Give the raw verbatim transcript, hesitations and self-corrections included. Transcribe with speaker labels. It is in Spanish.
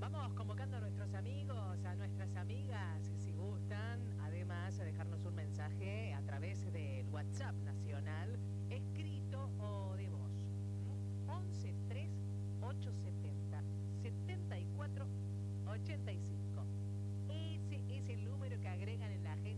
Speaker 1: Vamos convocando a nuestros amigos, a nuestras amigas, si gustan, además de dejarnos un mensaje a través del WhatsApp nacional